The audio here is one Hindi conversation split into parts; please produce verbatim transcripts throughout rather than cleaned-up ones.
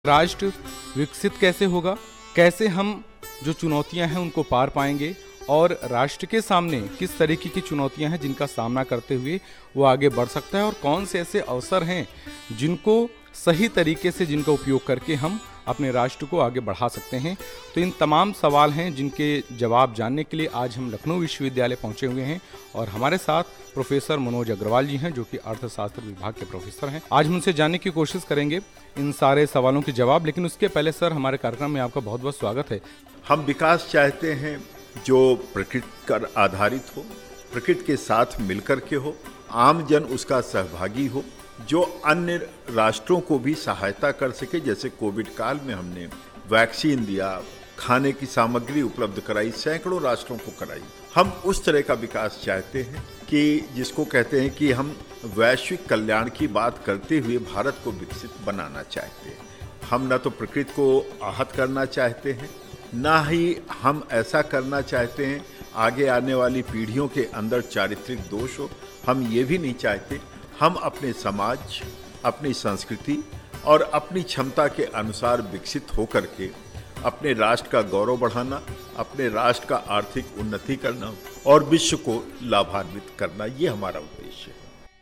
राष्ट्र विकसित कैसे होगा, कैसे हम जो चुनौतियां हैं उनको पार पाएंगे और राष्ट्र के सामने किस तरीके की चुनौतियां हैं जिनका सामना करते हुए वो आगे बढ़ सकता है और कौन से ऐसे अवसर हैं जिनको सही तरीके से जिनका उपयोग करके हम अपने राष्ट्र को आगे बढ़ा सकते हैं। तो इन तमाम सवाल हैं जिनके जवाब जानने के लिए आज हम लखनऊ विश्वविद्यालय पहुंचे हुए हैं और हमारे साथ प्रोफेसर मनोज अग्रवाल जी हैं जो कि अर्थशास्त्र विभाग के प्रोफेसर हैं। आज हम उनसे जानने की कोशिश करेंगे इन सारे सवालों के जवाब, लेकिन उसके पहले सर हमारे कार्यक्रम में आपका बहुत बहुत स्वागत है। हम विकास चाहते हैं जो प्रकृति पर आधारित हो, प्रकृति के साथ मिलकर के हो, आम जन उसका सहभागी हो, जो अन्य राष्ट्रों को भी सहायता कर सके। जैसे कोविड काल में हमने वैक्सीन दिया, खाने की सामग्री उपलब्ध कराई, सैकड़ों राष्ट्रों को कराई। हम उस तरह का विकास चाहते हैं कि जिसको कहते हैं कि हम वैश्विक कल्याण की बात करते हुए भारत को विकसित बनाना चाहते हैं। हम न तो प्रकृति को आहत करना चाहते हैं, ना ही हम ऐसा करना चाहते हैं आगे आने वाली पीढ़ियों के अंदर चारित्रिक दोष हो। हम ये भी नहीं चाहते हम अपने समाज, अपनी संस्कृति और अपनी क्षमता के अनुसार विकसित होकर के अपने राष्ट्र का गौरव बढ़ाना, अपने राष्ट्र का आर्थिक उन्नति करना और विश्व को लाभान्वित करना, ये हमारा उद्देश्य है।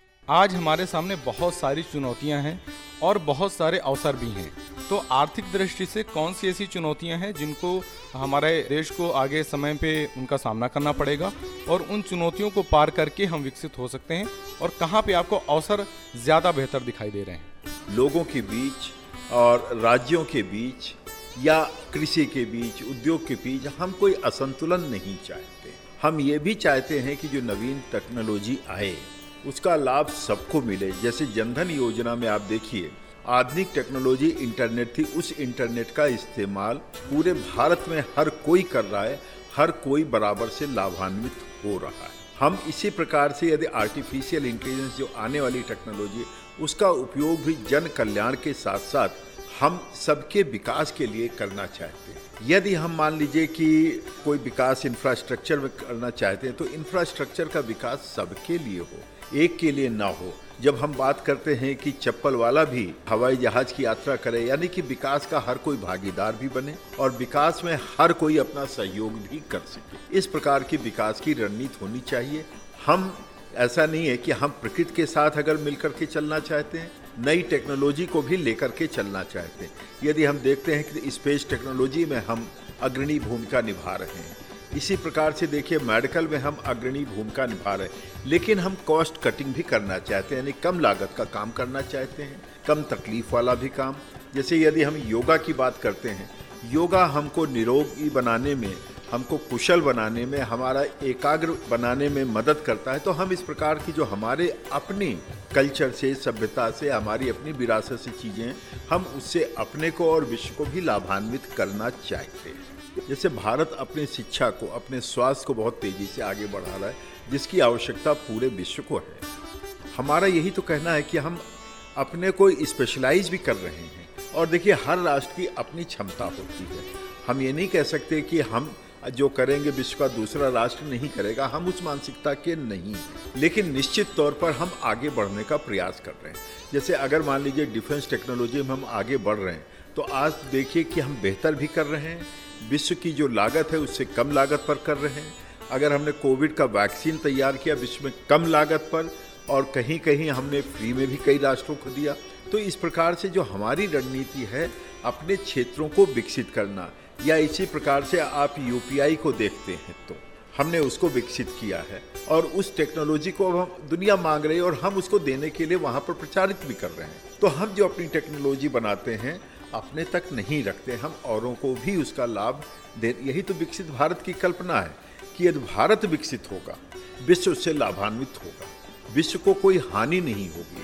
आज हमारे सामने बहुत सारी चुनौतियां हैं और बहुत सारे अवसर भी हैं। तो आर्थिक दृष्टि से कौन सी ऐसी चुनौतियां हैं जिनको हमारे देश को आगे समय पे उनका सामना करना पड़ेगा और उन चुनौतियों को पार करके हम विकसित हो सकते हैं, और कहां पे आपको अवसर ज़्यादा बेहतर दिखाई दे रहे हैं? लोगों के बीच और राज्यों के बीच या कृषि के बीच, उद्योग के बीच हम कोई असंतुलन नहीं चाहते। हम ये भी चाहते हैं कि जो नवीन टेक्नोलॉजी आए उसका लाभ सबको मिले। जैसे जनधन योजना में आप देखिए, आधुनिक टेक्नोलॉजी इंटरनेट थी, उस इंटरनेट का इस्तेमाल पूरे भारत में हर कोई कर रहा है, हर कोई बराबर से लाभान्वित हो रहा है। हम इसी प्रकार से यदि आर्टिफिशियल इंटेलिजेंस जो आने वाली टेक्नोलॉजी, उसका उपयोग भी जन कल्याण के साथ साथ हम सबके विकास के लिए करना चाहते हैं। यदि हम मान लीजिए कि कोई विकास इंफ्रास्ट्रक्चर में करना चाहते हैं तो इंफ्रास्ट्रक्चर का विकास सबके लिए हो, एक के लिए ना हो। जब हम बात करते हैं कि चप्पल वाला भी हवाई जहाज की यात्रा करे, यानी कि विकास का हर कोई भागीदार भी बने और विकास में हर कोई अपना सहयोग भी कर सके। इस प्रकार की विकास की रणनीति होनी चाहिए। हम ऐसा नहीं है कि हम प्रकृति के साथ अगर मिलकर के चलना चाहते हैं, नई टेक्नोलॉजी को भी लेकर के चलना चाहते हैं। यदि हम देखते हैं कि स्पेस टेक्नोलॉजी में हम अग्रणी भूमिका निभा रहे हैं, इसी प्रकार से देखिए मेडिकल में हम अग्रणी भूमिका निभा रहे हैं, लेकिन हम कॉस्ट कटिंग भी करना चाहते हैं, यानी कम लागत का काम करना चाहते हैं, कम तकलीफ वाला भी काम। जैसे यदि हम योगा की बात करते हैं, योगा हमको निरोगी बनाने में, हमको कुशल बनाने में, हमारा एकाग्र बनाने में मदद करता है। तो हम इस प्रकार की जो हमारे अपनी कल्चर से, सभ्यता से, हमारी अपनी विरासत से चीज़ें, हम उससे अपने को और विश्व को भी लाभान्वित करना चाहते हैं। जैसे भारत अपनी शिक्षा को, अपने स्वास्थ्य को बहुत तेज़ी से आगे बढ़ा रहा है, जिसकी आवश्यकता पूरे विश्व को है। हमारा यही तो कहना है कि हम अपने को स्पेशलाइज भी कर रहे हैं। और देखिए हर राष्ट्र की अपनी क्षमता होती है। हम ये नहीं कह सकते कि हम जो करेंगे विश्व का दूसरा राष्ट्र नहीं करेगा, हम उस मानसिकता के नहीं, लेकिन निश्चित तौर पर हम आगे बढ़ने का प्रयास कर रहे हैं। जैसे अगर मान लीजिए डिफेंस टेक्नोलॉजी में हम आगे बढ़ रहे हैं, तो आज देखिए कि हम बेहतर भी कर रहे हैं, विश्व की जो लागत है उससे कम लागत पर कर रहे हैं। अगर हमने कोविड का वैक्सीन तैयार किया विश्व में कम लागत पर, और कहीं कहीं हमने फ्री में भी कई राष्ट्रों को दिया। तो इस प्रकार से जो हमारी रणनीति है अपने क्षेत्रों को विकसित करना, या इसी प्रकार से आप यूपीआई को देखते हैं तो हमने उसको विकसित किया है और उस टेक्नोलॉजी को अब हम दुनिया मांग रही है और हम उसको देने के लिए वहाँ पर प्रचारित भी कर रहे हैं। तो हम जो अपनी टेक्नोलॉजी बनाते हैं अपने तक नहीं रखते, हम औरों को भी उसका लाभ दे। यही तो विकसित भारत की कल्पना है कि यदि भारत विकसित होगा, विश्व उससे लाभान्वित होगा, विश्व को कोई हानि नहीं होगी।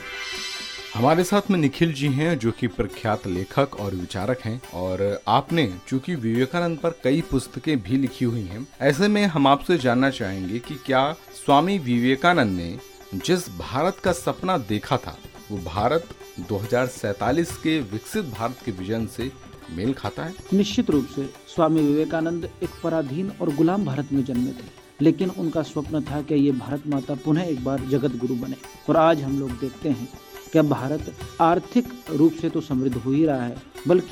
हमारे साथ में निखिल जी हैं जो कि प्रख्यात लेखक और विचारक हैं, और आपने चूंकि विवेकानंद पर कई पुस्तकें भी लिखी हुई हैं, ऐसे में हम आपसे जानना चाहेंगे कि क्या स्वामी विवेकानंद ने जिस भारत का सपना देखा था वो भारत दो हज़ार सैंतालीस के विकसित भारत के विजन से मेल खाता है? निश्चित रूप से स्वामी विवेकानंद एक पराधीन और गुलाम भारत में जन्मे थे, लेकिन उनका स्वप्न था कि ये भारत माता पुनः एक बार जगत गुरु बने। और आज हम लोग देखते हैं कि भारत आर्थिक रूप से तो समृद्ध हो ही रहा है, बल्कि